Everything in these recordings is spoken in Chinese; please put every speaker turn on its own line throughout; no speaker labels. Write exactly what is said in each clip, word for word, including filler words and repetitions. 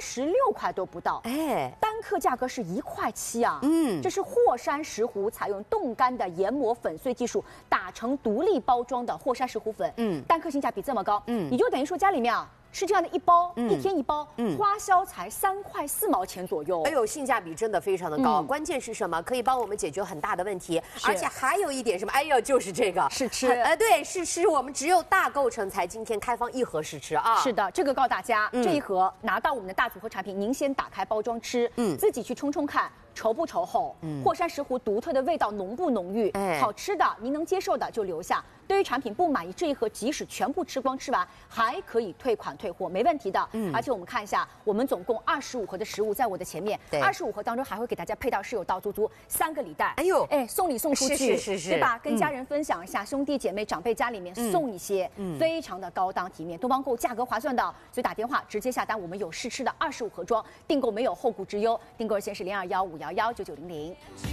十六块都不到，哎，单克价格是一块七啊。嗯，这是霍山石斛采用冻干的研磨粉碎技术打成独立包装的霍山石斛粉，嗯，单克性价比这么高，嗯，你就等于说家里面啊。 是这样的一包，嗯、一天一包，嗯，花销才三块四毛钱左右。
哎呦，性价比真的非常的高。嗯、关键是什么？可以帮我们解决很大的问题，而且还有一点什么？哎呦，就是这个
试吃。
哎，对，试吃，我们只有大购成才今天开放一盒试吃啊。
是的，这个告诉大家，嗯、这一盒拿到我们的大组合产品，您先打开包装吃，嗯，自己去冲冲看。 稠不稠厚？嗯，霍山石斛独特的味道浓不浓郁？哎，好吃的您能接受的就留下。对于产品不满意，这一盒即使全部吃光吃完，还可以退款退货，没问题的。嗯，而且我们看一下，我们总共二十五盒的食物在我的前面，二十五盒当中还会给大家配到室友到足足三个礼袋。哎呦，哎，送礼送出去，
是是是是，
对吧？跟家人分享一下，嗯、兄弟姐妹长辈家里面送一些，嗯，非常的高档体面。东方购价格划算的，所以打电话直接下单，我们有试吃的二十五盒装，订购没有后顾之忧。订购热线是零二幺五幺幺九九零零。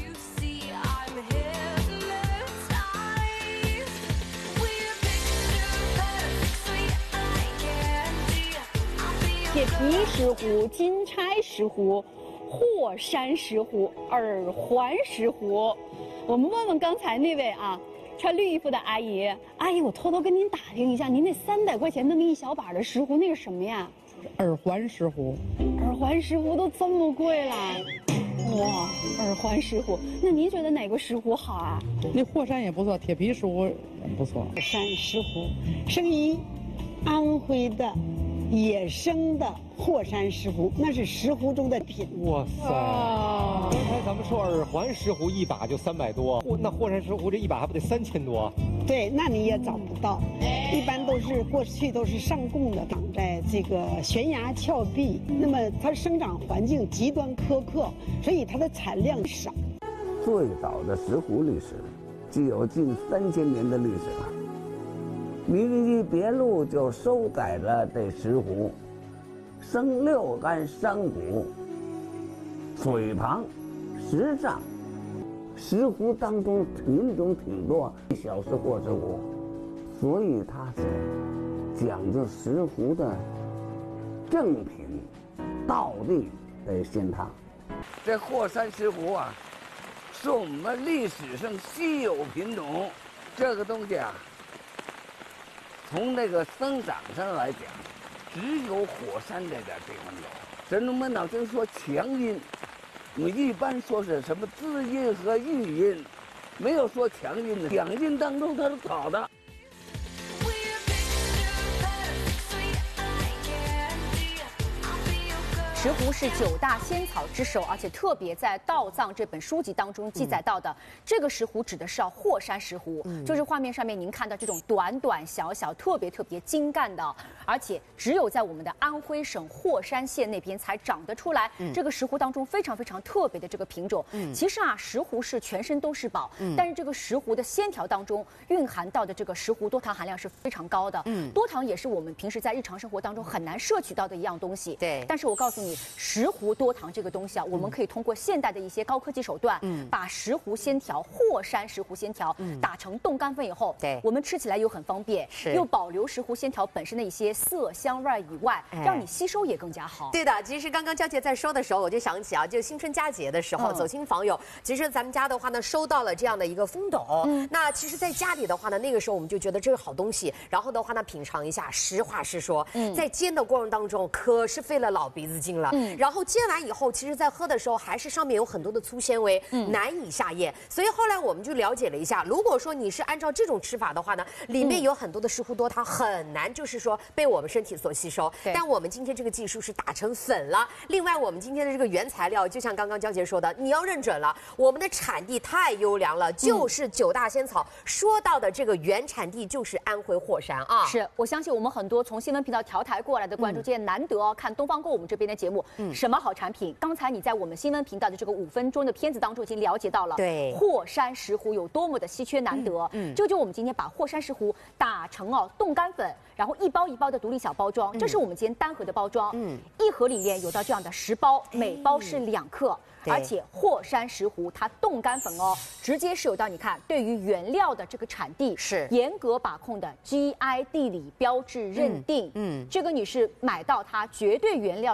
铁皮石斛、金钗石斛、霍山石斛、耳环石斛。我们问问刚才那位啊，穿绿衣服的阿姨，阿姨，我偷偷跟您打听一下，您那三百块钱那么一小把的石斛，那是什么呀？
耳环石斛。
耳环石斛都这么贵了。 哇，耳环石斛，那您觉得哪个石斛好啊？
那霍山也不错，铁皮石斛也不错。
霍山石斛生于安徽的野生的霍山石斛，那是石斛中的品。
哇塞！刚才咱们说耳环石斛一把就三百多，那霍山石斛这一把还不得三千多？
对，那你也找不到，一般都是过去都是上供的，长在这个悬崖峭壁，那么它生长环境极端苛刻，所以它的产量少。
最早的石斛历史具有近三千年的历史了。《名医别录》就收载了这石斛，生六干山谷，水旁，石上。 石斛当中品种挺多，小石或石斛，所以它是讲究石斛的正品，道地的鲜汤。
这霍山石斛啊，是我们历史上稀有品种。这个东西啊，从那个生长上来讲，只有火山这点地方有。神农本草经说强阴。 我们一般说是什么滋阴和育阴，没有说强阴的。两阴当中它是好的。
石斛是九大仙草之首，而且特别在《道藏》这本书籍当中记载到的，嗯、这个石斛指的是啊霍山石斛，嗯、就是画面上面您看到这种短短小小、特别特别精干的，而且只有在我们的安徽省霍山县那边才长得出来。嗯、这个石斛当中非常非常特别的这个品种。嗯、其实啊，石斛是全身都是宝，嗯、但是这个石斛的纤条当中蕴含到的这个石斛多糖含量是非常高的。嗯，多糖也是我们平时在日常生活当中很难摄取到的一样东西。对，但是我告诉你。 石斛多糖这个东西啊，我们可以通过现代的一些高科技手段，嗯，把石斛纤条、霍山石斛纤条，嗯，打成冻干粉以后，对，我们吃起来又很方便，是又保留石斛纤条本身的一些色香味以外，哎、让你吸收也更加好。
对的，其实刚刚娇姐在说的时候，我就想起啊，就新春佳节的时候，嗯、走亲访友，其实咱们家的话呢，收到了这样的一个风斗，嗯，那其实在家里的话呢，那个时候我们就觉得这是好东西，然后的话呢，品尝一下，实话实说，嗯，在煎的过程当中可是费了老鼻子劲了，嗯。 然后煎完以后，其实在喝的时候还是上面有很多的粗纤维，嗯、难以下咽。所以后来我们就了解了一下，如果说你是按照这种吃法的话呢，里面有很多的石斛多糖，很难就是说被我们身体所吸收。但我们今天这个技术是打成粉了。另外，我们今天的这个原材料，就像刚刚娇姐说的，你要认准了，我们的产地太优良了，就是九大仙草、嗯、说到的这个原产地就是安徽霍山啊。
是我相信我们很多从新闻频道调台过来的观众，今天难得哦看东方购我们这边的节目，嗯。 什么好产品？刚才你在我们新闻频道的这个五分钟的片子当中已经了解到了，对，霍山石斛有多么的稀缺难得。嗯，嗯这就我们今天把霍山石斛打成哦冻干粉，然后一包一包的独立小包装，嗯、这是我们今天单盒的包装。嗯，一盒里面有到这样的十包，每包是两克。 而且霍山石斛它冻干粉哦，直接是有到你看，对于原料的这个产地是严格把控的 G I 地理标志认定。嗯，嗯这个你是买到它绝对原料是做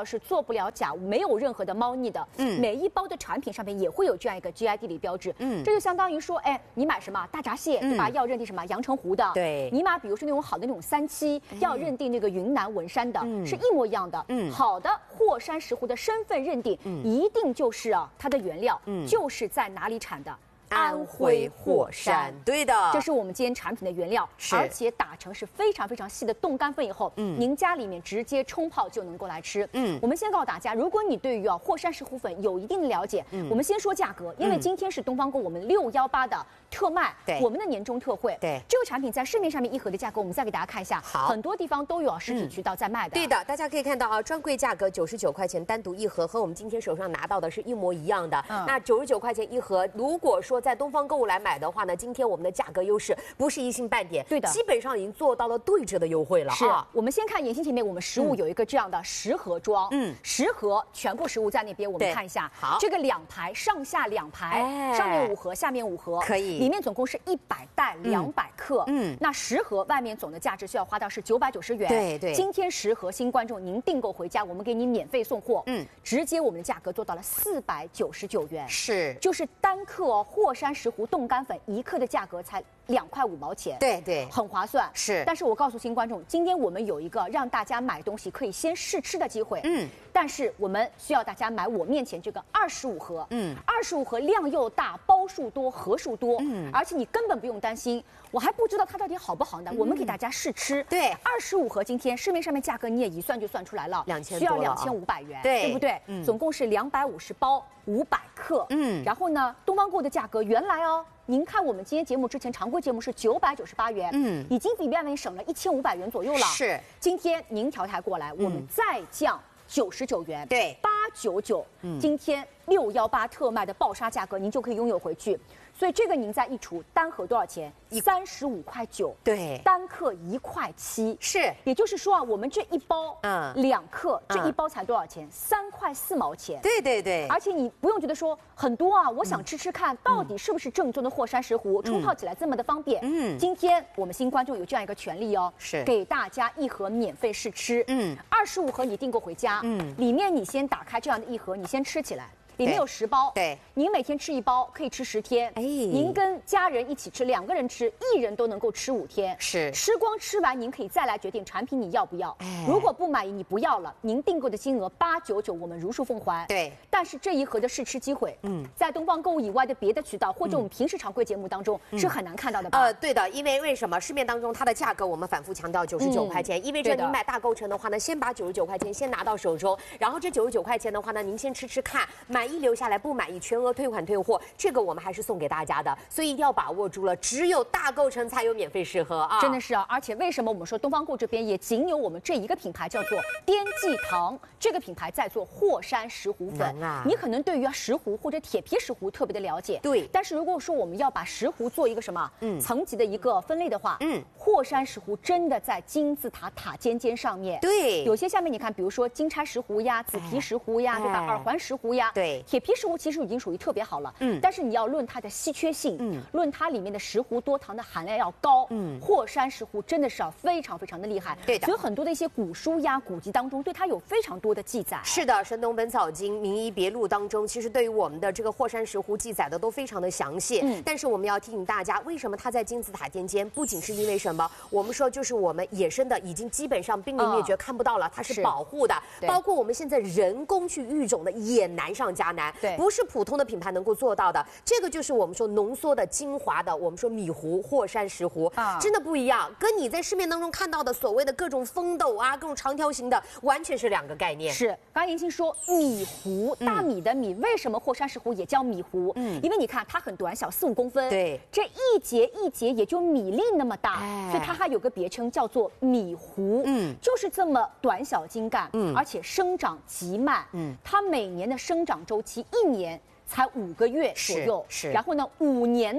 做不了假，没有任何的猫腻的。嗯，每一包的产品上面也会有这样一个 G I D 的标志。嗯，这就相当于说，哎，你买什么大闸蟹，对吧？要认定什么阳澄湖的。
对，
你买比如说那种好的那种三七，要认定那个云南文山的，是一模一样的。嗯，好的霍山石斛的身份认定，一定就是啊，它的原料就是在哪里产的。
安徽霍山，对的，
这是我们今天产品的原料，而且打成是非常非常细的冻干粉以后，嗯，您家里面直接冲泡就能够来吃。嗯，我们先告诉大家，如果你对于啊霍山石斛粉有一定的了解，嗯，我们先说价格，因为今天是东方购我们六幺八的特卖，对，我们的年终特惠，
对，
这个产品在市面上面一盒的价格，我们再给大家看一下，好，很多地方都有实体渠道在卖的。
对的，大家可以看到啊，专柜价格九十九块钱单独一盒，和我们今天手上拿到的是一模一样的。那九十九块钱一盒，如果说在东方购物来买的话呢，今天我们的价格优势不是一星半点，对的，基本上已经做到了对折的优惠了。
是，我们先看眼睛前面，我们实物有一个这样的十盒装，嗯，十盒全部实物在那边，我们看一下，好，这个两排上下两排，上面五盒，下面五盒，
可以，
里面总共是一百袋，两百克，嗯，那十盒外面总的价值需要花到是九百九十元，
对对，
今天十盒新观众您订购回家，我们给你免费送货，嗯，直接我们的价格做到了四百九十九元，
是，
就是单克哦，霍山石斛冻干粉一克的价格才两块五毛钱，
对对，
很划算。
是，
但是我告诉新观众，今天我们有一个让大家买东西可以先试吃的机会，嗯，但是我们需要大家买我面前这个二十五盒，嗯，二十五盒量又大，包数多，盒数多，嗯，而且你根本不用担心，我还不知道它到底好不好呢，嗯、我们给大家试吃，
对，
二十五盒今天市面上面价格你也一算就算出来了，
两千
需要两千五百元，
对，
对不对？嗯，总共是两百五十包，五百克，嗯，然后呢，东方购的价格原来哦。您看，我们今天节目之前常规节目是九百九十八元，嗯，已经比外面省了一千五百元左右了。
是，
今天您调台过来，我们再降九十九元，
对，
八九九，嗯，今天六幺八特卖的爆杀价格，您就可以拥有回去。所以这个您再一除，单盒多少钱？三十五块九，
对，
单克一块七，
是，
也就是说啊，我们这一包，嗯，两克，这一包才多少钱？三块四毛钱。
对对对，
而且你不用觉得说很多啊，我想吃吃看，到底是不是正宗的霍山石斛，冲泡起来这么的方便。嗯，今天我们新观众有这样一个权利哦，
是
给大家一盒免费试吃，嗯，二十五盒你订购回家，嗯，里面你先打开这样的一盒，你先吃起来。里面有十包，
对，
您每天吃一包，可以吃十天。哎，您跟家人一起吃，两个人吃，一人都能够吃五天。
是，
吃光吃完，您可以再来决定产品你要不要。哎，如果不满意，你不要了，您订购的金额八九九，我们如数奉还。
对，
但是这一盒的试吃机会，嗯，在东方购物以外的别的渠道或者我们平时常规节目当中、嗯、是很难看到的吧？
呃，对的，因为为什么市面当中它的价格我们反复强调九十九块钱，嗯、意味着您买大购成的话呢，先把九十九块钱先拿到手中，然后这九十九块钱的话呢，您先吃吃看，满意留下来，不满意全额退款退货，这个我们还是送给大家的，所以一定要把握住了，只有大购成才有免费试喝啊！
真的是啊，而且为什么我们说东方购这边也仅有我们这一个品牌叫做滇记堂，这个品牌在做霍山石斛粉啊，你可能对于石斛或者铁皮石斛特别的了解，
对，
但是如果说我们要把石斛做一个什么嗯层级的一个分类的话，嗯，霍山石斛真的在金字塔塔尖尖上面，
对，
有些下面你看，比如说金钗石斛呀、紫皮石斛呀，哎、对吧？耳环石斛呀，
对，
铁皮石斛其实已经属于特别好了，嗯，但是你要论它的稀缺性，嗯，论它里面的石斛多糖的含量要高，嗯，霍山石斛真的是要非常非常的厉害，
对的，
所以很多的一些古书呀、古籍当中对它有非常多的记载。
是的，《神农本草经》《名医别录》当中，其实对于我们的这个霍山石斛记载的都非常的详细。嗯，但是我们要提醒大家，为什么它在金字塔尖尖？不仅是因为什么？我们说就是我们野生的已经基本上濒临灭绝，看不到了，它是保护的。包括我们现在人工去育种的也难上加难，对，不是普通的品牌能够做到的。这个就是我们说浓缩的精华的，我们说米斛、霍山石斛啊，真的不一样，跟你在市面当中看到的所谓的各种风斗啊、各种长条形的，完全是两个概念。
是，刚刚年轻说米斛，大米的米，嗯、为什么霍山石斛也叫米斛？嗯，因为你看它很短小，四五公分，
对，
这一节一节也就米粒那么大，哎、所以它还有个别称叫做米斛。嗯，就是这么短小精干，嗯，而且生长极慢，嗯，它每年的生长周期一年才五个月左右，
是，
然后呢，五年呢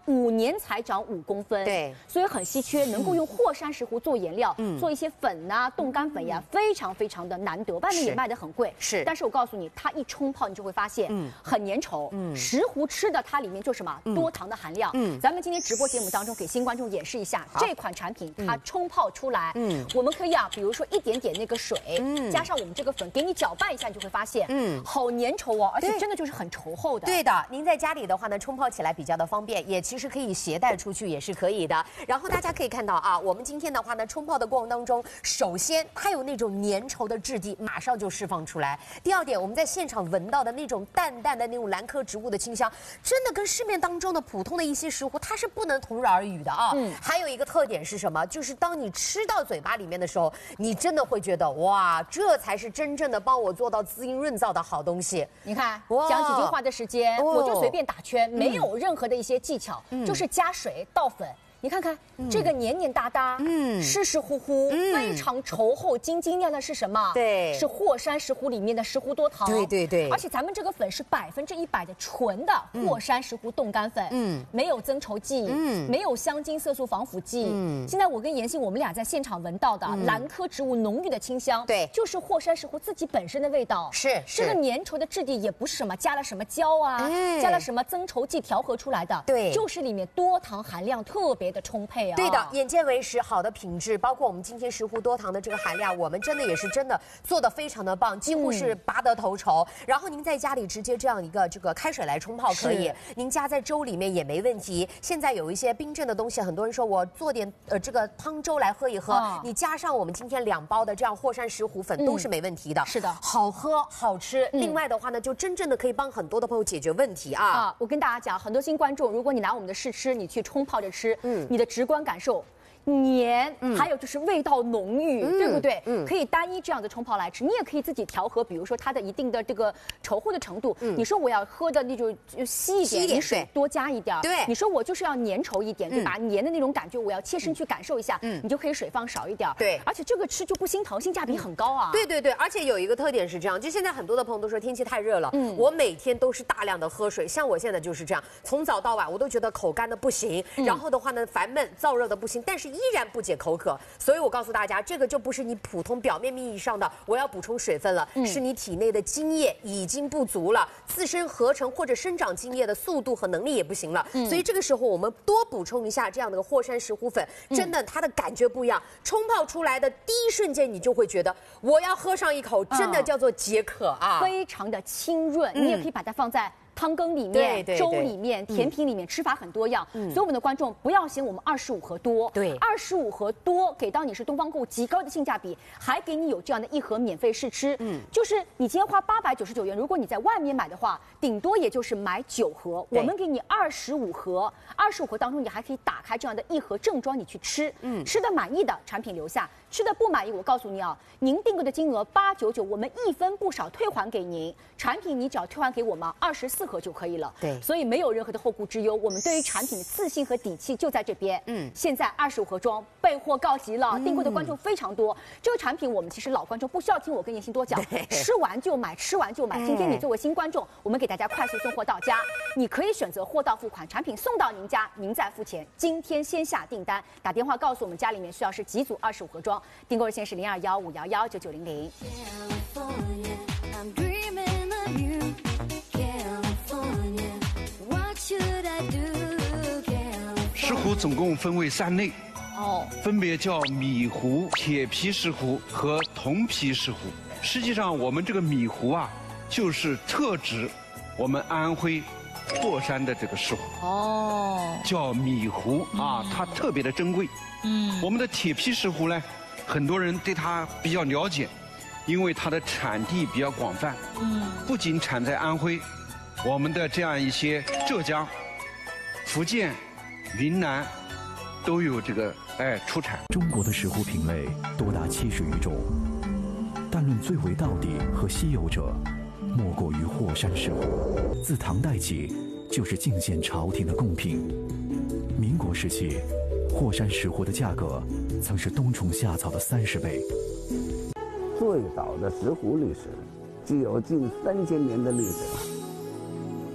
五年才长五公分，
对，
所以很稀缺，能够用霍山石斛做颜料，嗯，做一些粉呐、冻干粉呀，非常非常的难得，外面也卖得很贵，
是。
但是我告诉你，它一冲泡，你就会发现，嗯，很粘稠，嗯，石斛吃的它里面就什么多糖的含量，嗯，咱们今天直播节目当中给新观众演示一下这款产品，它冲泡出来，嗯，我们可以啊，比如说一点点那个水，嗯，加上我们这个粉，给你搅拌一下，你就会发现，嗯，好粘稠哦，而且真的就是很稠厚的。
对的，您在家里的话呢，冲泡起来比较的方便，也其实可以携带出去也是可以的。然后大家可以看到啊，我们今天的话呢，冲泡的过程当中，首先它有那种粘稠的质地，马上就释放出来。第二点，我们在现场闻到的那种淡淡的那种兰科植物的清香，真的跟市面当中的普通的一些石斛，它是不能同日而语的啊。嗯。还有一个特点是什么？就是当你吃到嘴巴里面的时候，你真的会觉得哇，这才是真正的帮我做到滋阴润燥的好东西。
你看，讲几句话的时间，哦、我就随便打圈，没有任何的一些技巧，嗯、就是加水倒粉。你看看、嗯、这个黏黏哒哒，嗯，湿湿乎乎，嗯、非常稠厚、晶晶亮的是什么？
对，
是霍山石斛里面的石斛多糖。
对对对。
而且咱们这个粉是百分之一百的纯的霍山石斛冻干粉，嗯，没有增稠剂，嗯，没有香精、色素、防腐剂。嗯，现在我跟妍希我们俩在现场闻到的、嗯、兰科植物浓郁的清香，
对，
就是霍山石斛自己本身的味道。
是是。
这个粘稠的质地也不是什么加了什么胶啊，哎、加了什么增稠剂调和出来的，
对，
就是里面多糖含量特别的充沛啊。
对。眼见为实，好的品质，包括我们今天石斛多糖的这个含量，我们真的也是真的做的非常的棒，几乎是拔得头筹。嗯、然后您在家里直接这样一个这个开水来冲泡可以，您加在粥里面也没问题。现在有一些冰镇的东西，很多人说我做点呃这个汤粥来喝一喝，哦、你加上我们今天两包的这样霍山石斛粉、嗯、都是没问题的。
是的，
好喝好吃。嗯、另外的话呢，就真正的可以帮很多的朋友解决问题啊。
啊，我跟大家讲，很多新观众，如果你拿我们的试吃，你去冲泡着吃，嗯，你的直观感受。黏，嗯、还有就是味道浓郁，嗯、对不对？嗯，可以单一这样的冲泡来吃，你也可以自己调和，比如说它的一定的这个稠厚的程度。嗯，你说我要喝的那种稀一点，你水多加一点。
对，
你说我就是要粘稠一点，对吧？黏的那种感觉，我要切身去感受一下，嗯，你就可以水放少一点。
对，
而且这个吃就不心疼，性价比很高啊。
对对对，而且有一个特点是这样，就现在很多的朋友都说天气太热了，嗯，我每天都是大量的喝水，像我现在就是这样，从早到晚我都觉得口干的不行，嗯、然后的话呢烦闷燥热的不行，但是依然不解口。口渴，所以我告诉大家，这个就不是你普通表面意义上的我要补充水分了，嗯、是你体内的津液已经不足了，自身合成或者生长津液的速度和能力也不行了，嗯、所以这个时候我们多补充一下这样的霍山石斛粉，嗯、真的它的感觉不一样，冲泡出来的第一瞬间你就会觉得我要喝上一口，真的叫做解渴啊，
非常的清润，嗯、你也可以把它放在汤羹里面、粥里面、甜品里面，吃法很多样。嗯、所以我们的观众不要嫌我们二十五盒多，
对，
二十五盒多给到你是东方购物极高的性价比，还给你有这样的一盒免费试吃。嗯，就是你今天花八百九十九元，如果你在外面买的话，顶多也就是买九盒，我们给你二十五盒，二十五盒当中你还可以打开这样的一盒正装你去吃。嗯，吃的满意的产品留下，吃的不满意，我告诉你啊，您订购的金额八九九，我们一分不少退还给您，产品你只要退还给我们二十四盒就可以了。
对，
所以没有任何的后顾之忧，我们对于产品的自信和底气就在这边。嗯，现在二十五盒装备货告急了，订购的观众非常多。这个产品我们其实老观众不需要听我跟妍希多讲，吃完就买，吃完就买。今天你作为新观众，我们给大家快速送货到家，你可以选择货到付款，产品送到您家，您再付钱。今天先下订单，打电话告诉我们家里面需要是几组二十五盒装，订购热线是零二幺五幺幺九九零零。
石斛总共分为三类，哦，分别叫米斛、铁皮石斛和铜皮石斛。实际上，我们这个米斛啊，就是特指我们安徽霍山的这个石斛。哦，叫米斛啊，它特别的珍贵。嗯，我们的铁皮石斛呢，很多人对它比较了解，因为它的产地比较广泛。嗯，不仅产在安徽，我们的这样一些浙江、福建、云南都有这个哎出产。
中国的石斛品类多达七十余种，但论最为道地和稀有者，莫过于霍山石斛。自唐代起，就是进献朝廷的贡品。民国时期，霍山石斛的价格曾是冬虫夏草的三十倍。
最早的石斛历史，具有近三千年的历史了。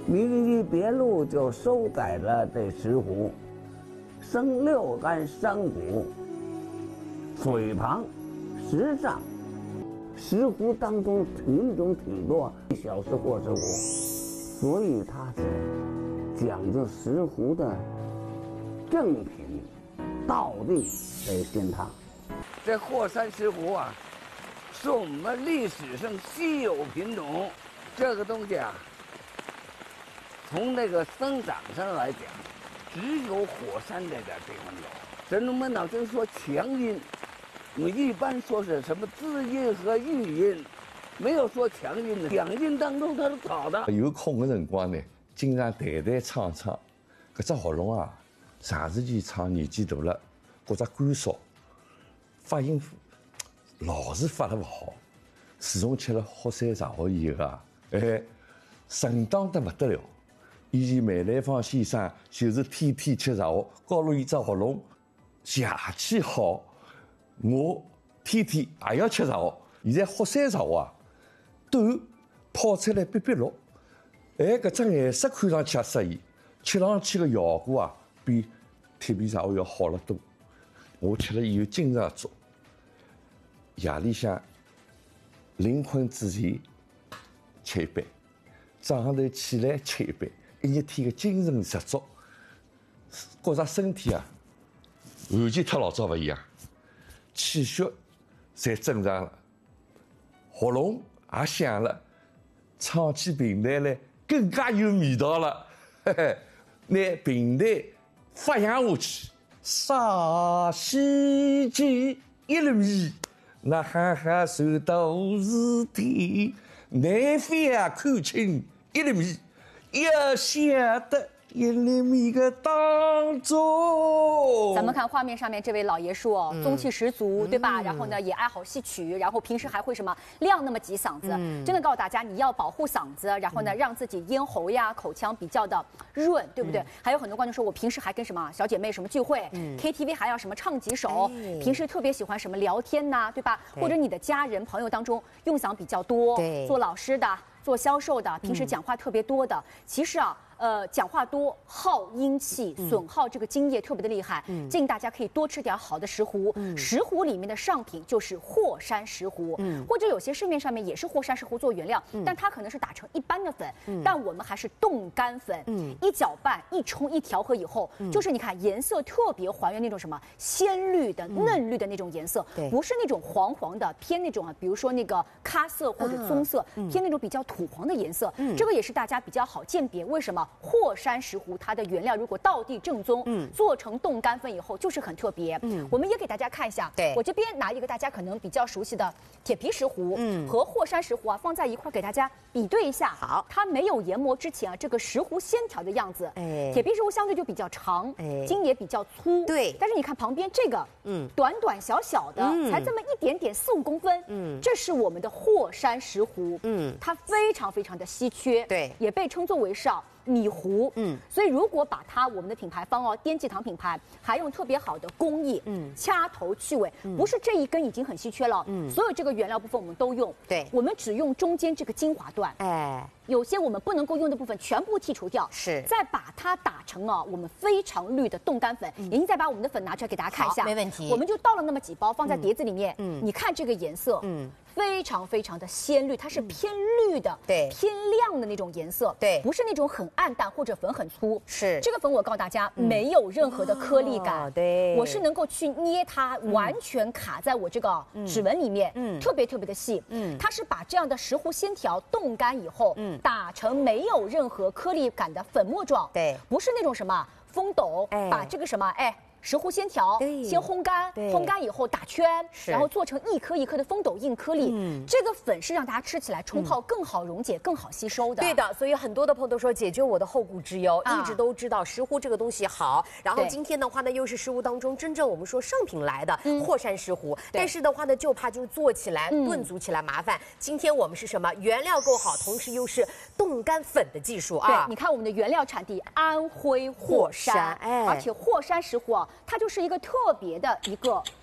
名医别录就收载了这石斛，生六干山谷，水旁石上。石斛当中品种挺多，小石或石斛，所以它是讲究石斛的正品，道地得先它。
这霍山石斛啊，是我们历史上稀有品种。这个东西啊，从那个生长上来讲，只有火山这点地方有。神农本草经说强阴，我们一般说是什么滋阴和育阴，没有说强阴的。两阴当中它是草的。
有空的辰光呢，经常弹弹唱唱，搿只喉咙啊，长时间唱年纪大了，觉着干燥，发音老是发得不好。自从吃了霍山石斛以后啊，哎，顺当得不得了。以前梅兰芳先生就是天天吃石斛，搞了一只喉咙邪气好，我天天也要吃石斛。现在霍山石斛啊，短泡出来碧碧绿，哎，搿只颜色看上去也适宜，吃上去个效果啊，比铁皮石斛要好得多。我吃了以后经常做，夜里向临困之前吃一杯，早上头起来吃一杯，一日天个精神十足，觉着身体啊，完全和老早勿一样，气血侪正常了，喉咙也响了，唱起评弹来更加有味道了。嘿嘿，拿评弹发扬下去，沙溪涧一粒米，那哈哈算大事体，南飞啊看清一粒米，要晓得一粒米个当中。
咱们看画面上面这位老爷说，嗯、中气十足，对吧？嗯、然后呢，也爱好戏曲，然后平时还会什么亮那么几嗓子。嗯、真的告诉大家，你要保护嗓子，然后呢，让自己咽喉呀、口腔比较的润，对不对？嗯、还有很多观众说，我平时还跟什么小姐妹什么聚会、嗯、，K T V 还要什么唱几首，哎、平时特别喜欢什么聊天呐、啊，对吧？对或者你的家人朋友当中用嗓比较多，做老师的、做销售的，平时讲话特别多的，嗯、其实啊。呃，讲话多耗阴气，损耗这个津液特别的厉害。嗯、建议大家可以多吃点好的石斛。嗯、石斛里面的上品就是霍山石斛，嗯、或者有些市面上面也是霍山石斛做原料，嗯、但它可能是打成一般的粉，嗯、但我们还是冻干粉，嗯、一搅拌、一冲、一调和以后，嗯、就是你看颜色特别还原那种什么鲜绿的、嗯、嫩绿的那种颜色，不是那种黄黄的，偏那种啊，比如说那个咖色或者棕色，嗯、偏那种比较土黄的颜色。嗯、这个也是大家比较好鉴别。为什么？霍山石斛它的原料如果道地正宗，嗯，做成冻干粉以后就是很特别。嗯，我们也给大家看一下，对我这边拿一个大家可能比较熟悉的铁皮石斛，嗯，和霍山石斛啊放在一块给大家比对一下。好，它没有研磨之前啊，这个石斛线条的样子，哎，铁皮石斛相对就比较长，哎，筋也比较粗，对。但是你看旁边这个，嗯，短短小小的，嗯、才这么一点点四五公分，嗯，这是我们的霍山石斛，嗯，它非常非常的稀缺，对，也被称作为是啊。米斛，嗯，所以如果把它我们的品牌方哦，滇记堂品牌，还用特别好的工艺，嗯，掐头去尾，嗯、不是这一根已经很稀缺了，嗯，所有这个原料部分我们都用，对，我们只用中间这个精华段，哎，有些我们不能够用的部分全部剔除掉，是，再把它打成啊我们非常绿的冻干粉，莹莹、嗯、再把我们的粉拿出来给大家看一下，没问题，我们就倒了那么几包放在碟子里面，嗯，你看这个颜色，嗯。非常非常的鲜绿，它是偏绿的，对，偏亮的那种颜色，对，不是那种很暗淡或者粉很粗。是这个粉，我告诉大家，没有任何的颗粒感，对，我是能够去捏它，完全卡在我这个指纹里面，嗯，特别特别的细，嗯，它是把这样的石斛线条冻干以后，嗯，打成没有任何颗粒感的粉末状，对，不是那种什么风斗，把这个什么哎。石斛线条先烘干，烘干以后打圈，然后做成一颗一颗的风斗硬颗粒。嗯，这个粉是让大家吃起来冲泡更好溶解、更好吸收的。对的，所以很多的朋友都说解决我的后顾之忧，一直都知道石斛这个东西好。然后今天的话呢，又是石斛当中真正我们说上品来的霍山石斛，但是的话呢，就怕就是做起来、炖煮起来麻烦。今天我们是什么？原料够好，同时又是冻干粉的技术啊。对，你看我们的原料产地安徽霍山，哎，而且霍山石斛啊。它就是一个特别的一个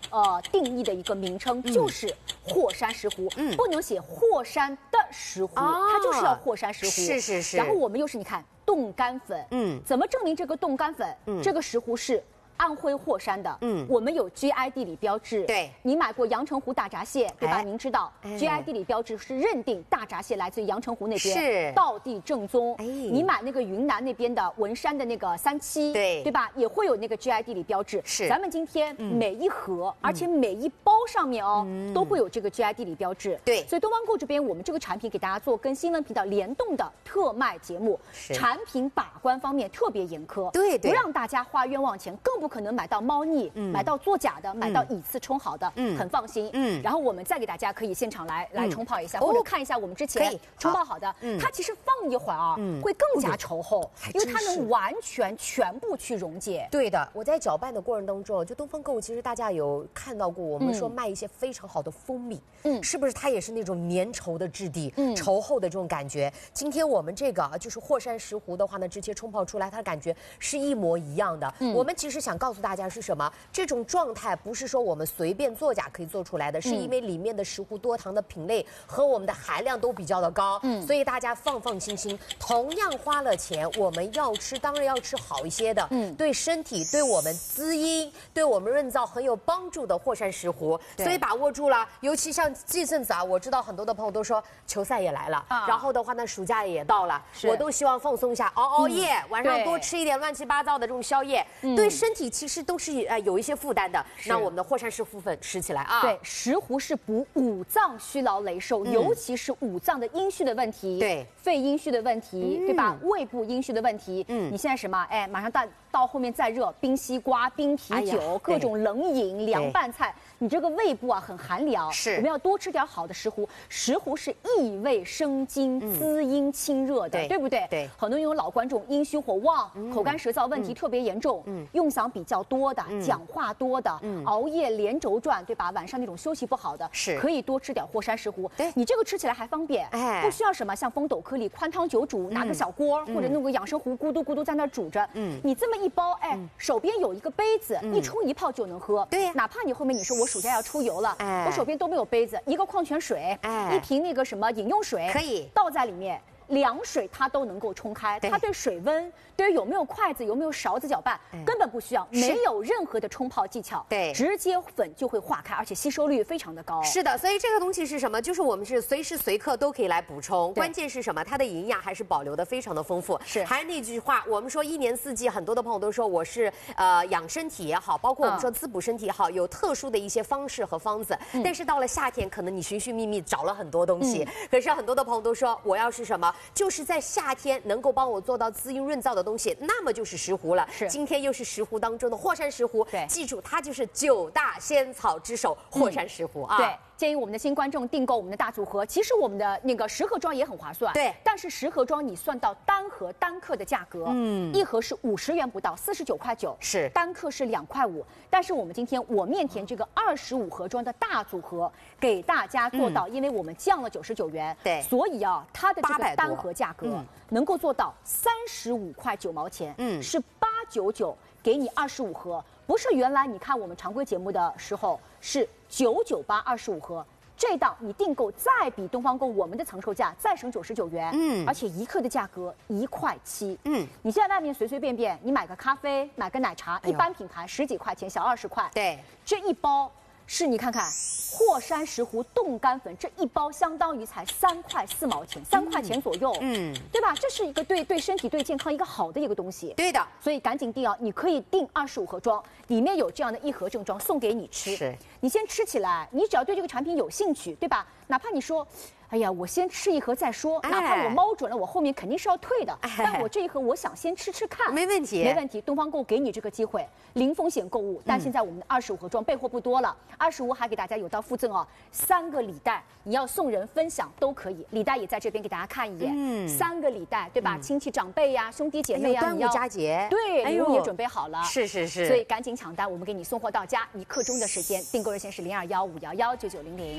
呃定义的一个名称，就是霍山石斛，嗯，不能写霍山的石斛，
哦、
它就是要霍山石斛。
是是是。
然后我们又是你看冻干粉，嗯，怎么证明这个冻干粉，嗯，这个石斛是安徽霍山的？嗯，我们有 G I 地理标志。
对，
你买过阳澄湖大闸蟹，对吧？您知道 G I 地理标志是认定大闸蟹来自于阳澄湖那边，
是
道地正宗。哎，你买那个云南那边的文山的那个三七，
对
对吧？也会有那个 G I 地理标志。
是，
咱们今天每一盒，而且每一包上面哦，都会有这个 G I 地理标志。
对，
所以东方购这边，我们这个产品给大家做跟新闻频道联动的特卖节目，产品把关方面特别严苛，
对对，
不让大家花冤枉钱，更不可能买到猫腻，嗯、买到作假的，买到以次充好的，嗯，很放心。嗯，然后我们再给大家可以现场来、嗯、来冲泡一下，或者看一下我们之前冲泡好的，嗯，它其实放一会儿啊，嗯，会更加稠厚，因为它能完全全部去溶解。
对的，我在搅拌的过程当中，就东方购，其实大家有看到过，我们说卖一些非常好的蜂蜜，嗯，是不是它也是那种粘稠的质地，嗯，稠厚的这种感觉？今天我们这个就是霍山石斛的话呢，直接冲泡出来，它的感觉是一模一样的。嗯，我们其实想告诉大家是什么？这种状态不是说我们随便作假可以做出来的，是因为里面的石斛多糖的品类和我们的含量都比较的高，嗯，所以大家放放心心。同样花了钱，我们要吃，当然要吃好一些的，嗯，对身体、对我们滋阴、对我们润燥很有帮助的霍山石斛，所以把握住了。尤其像这阵子啊，我知道很多的朋友都说球赛也来了，啊、然后的话呢，暑假也到了，我都希望放松一下，熬熬夜，嗯、晚上多吃一点乱七八糟的这种宵夜，嗯、对身体其实都是呃有一些负担的。那我们的霍山石斛粉吃起来啊，
对，石斛是补五脏虚劳累瘦，嗯、尤其是五脏的阴虚的问题，
对，
肺阴虚的问题，嗯、对吧？胃部阴虚的问题，嗯，你现在什么？哎，马上到到后面再热，冰西瓜、冰啤酒，哎、各种冷饮、凉拌菜，你这个胃部啊很寒凉，
是，
我们要多吃点好的石斛。石斛是益胃生津、嗯、滋阴清热的，对，对不对？
对，
很多有老观众阴虚火旺、嗯、口干舌燥问题特别严重，嗯，用嗓比较多的、嗯、讲话多的，嗯，熬夜连轴转，对吧？晚上那种休息不好的，
是
可以多吃点霍山石斛。
对，
你这个吃起来还方便，哎，不需要什么像风斗颗粒、宽汤久煮，拿个小锅、嗯、或者弄个养生壶，咕嘟咕嘟在那煮着，嗯，你这么一包，哎，嗯、手边有一个杯子，嗯、一冲一泡就能喝。
对呀，
哪怕你后面你说我暑假要出游了，哎，我手边都没有杯子，一个矿泉水，哎，一瓶那个什么饮用水，
可以
倒在里面。凉水它都能够冲开，它对水温、对于有没有筷子、有没有勺子搅拌，根本不需要，没有任何的冲泡技巧，
对，
直接粉就会化开，而且吸收率非常的高。
是的，所以这个东西是什么？就是我们是随时随刻都可以来补充，关键是什么？它的营养还是保留的非常的丰富。
是，
还是那句话，我们说一年四季，很多的朋友都说我是呃养身体也好，包括我们说滋补身体也好，有特殊的一些方式和方子。嗯、但是到了夏天，可能你寻寻觅觅找了很多东西，嗯、可是很多的朋友都说我要是什么，就是在夏天能够帮我做到滋阴润燥的东西，那么就是石斛了。
是，
今天又是石斛当中的霍山石斛。对，记住它就是九大仙草之首霍山石斛啊。
对。建议我们的新观众订购我们的大组合，其实我们的那个十盒装也很划算，
对。
但是十盒装你算到单盒单克的价格，嗯，一盒是五十元不到，四十九块九，
是
单克是两块五。但是我们今天我面甜这个二十五盒装的大组合给大家做到，嗯、因为我们降了九十九元，
对，
所以啊，它的这个单盒价格能够做到三十五块九毛钱，嗯，是八九九给你二十五盒。不是原来你看我们常规节目的时候是九九八二十五盒，这档你订购再比东方购我们的藏售价再省九十九元，嗯，而且一克的价格一块七，嗯，你现在外面随随便便你买个咖啡买个奶茶，哎、一般品牌十几块钱小二十块，
对，
这一包是你看看霍山石斛冻干粉这一包相当于才三块四毛钱，三块钱左右，嗯，对吧？这是一个对对身体对健康一个好的一个东西，
对的，
所以赶紧订啊！你可以订二十五盒装，里面有这样的一盒正装送给你吃，
是，
你先吃起来，你只要对这个产品有兴趣，对吧？哪怕你说，哎呀，我先吃一盒再说，哪怕我猫准了，我后面肯定是要退的，哎、但我这一盒我想先吃吃看，
没问题，
没问题。东方购给你这个机会，零风险购物，但现在我们的二十五盒装备货不多了，二十五还给大家有道附赠哦，三个礼袋，你要送人分享都可以，礼袋也在这边给大家看一眼，嗯，三个礼袋对吧？嗯、亲戚长辈呀、啊、兄弟姐妹呀、啊，
端午佳节，
对，礼物也准备好了，
是是是，
所以赶紧抢单，我们给你送货到家，一刻钟的时间，订购热线是零二幺五幺幺九九零零。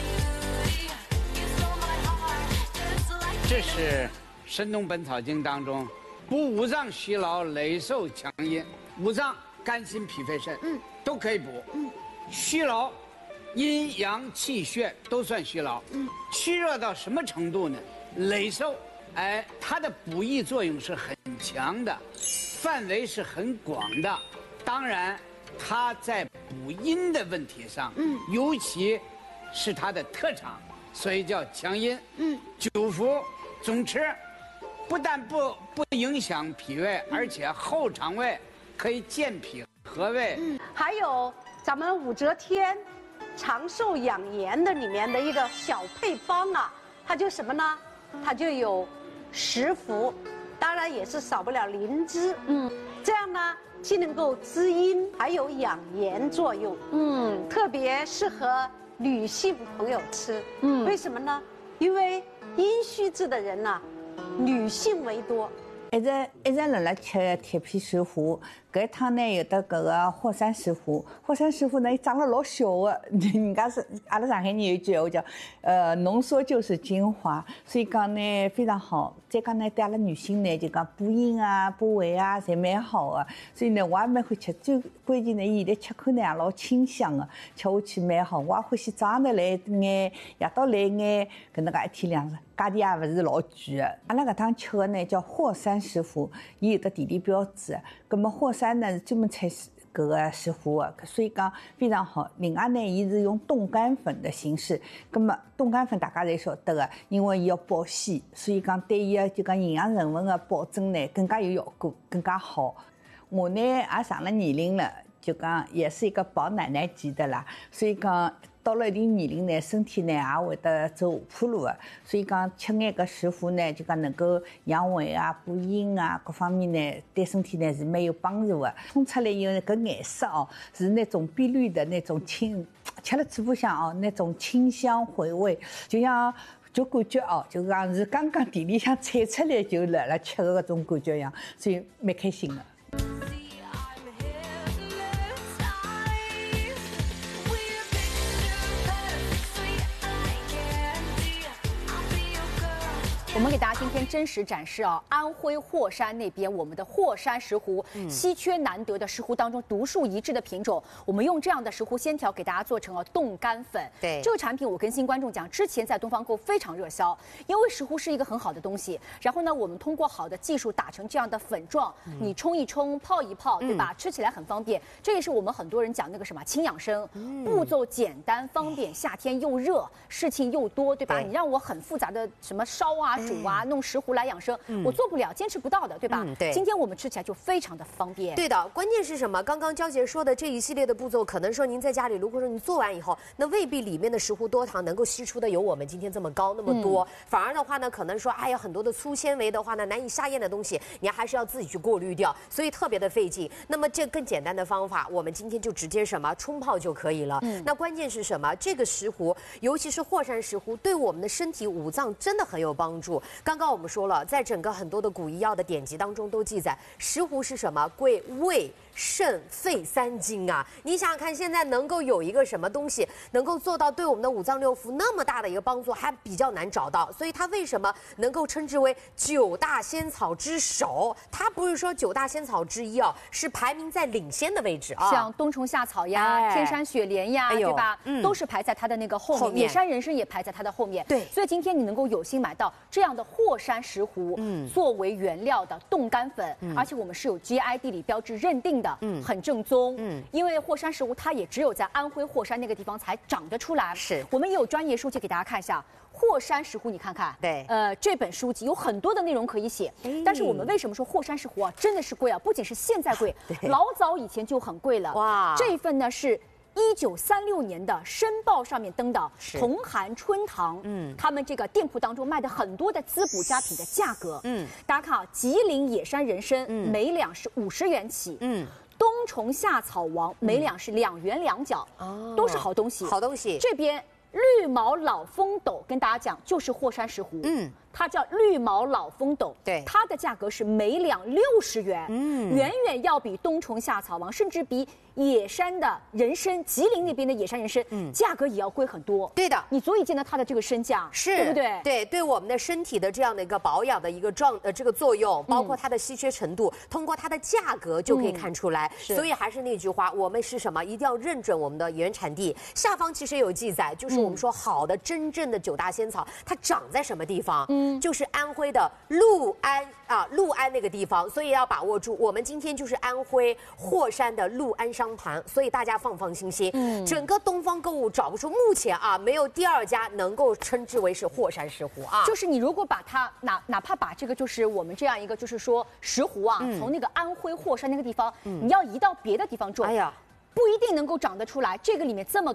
这是《神农本草经》当中补五脏虚劳，累瘦强阴。五脏肝心脾肺肾，嗯，都可以补。嗯，虚劳，阴阳气血都算虚劳。嗯，虚热到什么程度呢？累瘦，哎，它的补益作用是很强的，范围是很广的。当然，它在补阴的问题上，嗯，尤其是它的特长，所以叫强阴。嗯，久服总吃，不但不不影响脾胃，而且后肠胃可以健脾和胃。
嗯，还有咱们武则天长寿养颜的里面的一个小配方啊，它就什么呢？它就有石斛，当然也是少不了灵芝。嗯，这样呢，既能够滋阴，还有养颜作用。嗯，特别适合女性朋友吃。嗯，为什么呢？因为阴虚质的人呢、啊，女性为多。
一直一直辣辣吃铁皮石斛，搿一趟呢有的搿个霍山石斛，霍山石斛呢伊长了老小的，人家是阿拉上海人有一句话叫，呃，浓缩就是精华，所以讲呢非常好。再讲呢对阿拉女性呢就讲补阴啊、补胃啊，侪蛮好的。所以呢我也蛮会吃，最关键呢伊现在吃口呢也老清香的，吃下去蛮好。我也欢喜早上头来一眼，夜到来一眼，搿能介一天两食，价钿也勿是老贵的。阿拉搿趟吃的呢叫霍山石斛，伊有的地理标志。葛末霍山呢是专门采搿个石斛的，所以讲非常好。另外呢，伊是用冻干粉的形式，葛末冻干粉大家侪晓得的，因为伊要保鲜，所以讲对伊个就讲营养成分的保证呢更加有效果，更加好。我呢也上了年龄了，就讲也是一个宝奶奶级的啦，所以讲。到了一定年龄呢，身体呢也会得走下坡路的，所以讲吃眼搿石斛呢，就讲能够养胃啊、补阴啊，各方面呢对身体呢是蛮有帮助的。冲出来以后，搿颜色哦是那种碧绿的那种清，吃了嘴巴上哦那种清香回味，就像就感觉哦，就讲是刚刚地里向采出来就辣辣吃的搿种感觉一样，所以蛮开心的。
我们给大家今天真实展示啊，安徽霍山那边我们的霍山石斛，嗯、稀缺难得的石斛当中独树一帜的品种。我们用这样的石斛鲜条给大家做成了冻干粉。对，这个产品我跟新观众讲，之前在东方购非常热销，因为石斛是一个很好的东西。然后呢，我们通过好的技术打成这样的粉状，嗯、你冲一冲，泡一泡，对吧？嗯、吃起来很方便。这也是我们很多人讲那个什么轻养生，嗯、步骤简单方便，夏天又热，事情又多，对吧？对你让我很复杂的什么烧啊。煮啊，弄石斛来养生，嗯、我做不了，坚持不到的，对吧？嗯、对。今天我们吃起来就非常的方便。
对的，关键是什么？刚刚娇姐说的这一系列的步骤，可能说您在家里，如果说你做完以后，那未必里面的石斛多糖能够吸出的有我们今天这么高那么多，嗯、反而的话呢，可能说哎呀很多的粗纤维的话呢，难以下咽的东西，你还是要自己去过滤掉，所以特别的费劲。那么这更简单的方法，我们今天就直接什么冲泡就可以了。嗯、那关键是什么？这个石斛，尤其是霍山石斛，对我们的身体五脏真的很有帮助。刚刚我们说了，在整个很多的古医药的典籍当中都记载，石斛是什么？归胃、肾、肺三经啊！你想想看，现在能够有一个什么东西能够做到对我们的五脏六腑那么大的一个帮助，还比较难找到。所以它为什么能够称之为九大仙草之首？它不是说九大仙草之一哦，是排名在领先的位置啊。
像冬虫夏草呀、哎、天山雪莲呀，哎、对吧？嗯、都是排在它的那个后面。后面野山人参也排在它的后面。对，所以今天你能够有幸买到这样的霍山石斛，嗯，作为原料的冻干粉，嗯、而且我们是有 G I 地理标志认定的，嗯，很正宗，嗯，因为霍山石斛它也只有在安徽霍山那个地方才长得出来。是，我们也有专业书籍给大家看一下。霍山石斛，你看看，对，呃，这本书籍有很多的内容可以写，但是我们为什么说霍山石斛啊，真的是贵啊？不仅是现在贵，老早以前就很贵了。哇，这一份呢是一九三六年的《申报》上面登的同涵春堂，嗯，他们这个店铺当中卖的很多的滋补佳品的价格，嗯，大家看啊，吉林野山人参，嗯，每两是五十元起，嗯。冬虫夏草王每两是两元两角，哦，都是好东西，
好东西。
这边绿毛老风斗跟大家讲，就是霍山石斛，嗯， 它叫绿毛老风斗，
对，
它的价格是每两六十元，嗯，远远要比冬虫夏草王，甚至比野山的人参，吉林那边的野山人参，嗯，价格也要贵很多。
对的，
你足以见到它的这个身价，
是，
对不对？
对，对我们的身体的这样的一个保养的一个状呃这个作用，包括它的稀缺程度，通过它的价格就可以看出来。所以还是那句话，我们是什么？一定要认准我们的原产地。下方其实也有记载，就是我们说好的真正的九大仙草，它长在什么地方？嗯，就是安徽的六安啊，六安那个地方。所以要把握住，我们今天就是安徽霍山的六安商盘，所以大家放放心心。嗯，整个东方购物找不出，目前啊没有第二家能够称之为是霍山石斛啊。
就是你如果把它哪哪怕把这个就是我们这样一个就是说石斛啊，嗯、从那个安徽霍山那个地方，嗯、你要移到别的地方种，哎呀。不一定能够长得出来，这个里面这么